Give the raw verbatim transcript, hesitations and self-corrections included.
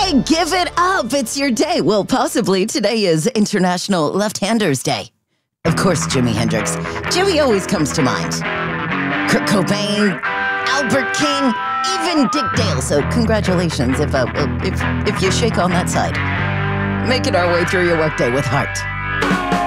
Hey, give it up. It's your day. Well, possibly today is International Left-Handers Day. Of course, Jimi Hendrix. Jimmy always comes to mind. Kurt Cobain, Albert King, even Dick Dale. So congratulations if, uh, if, if you shake on that side. Making our way through your workday with heart.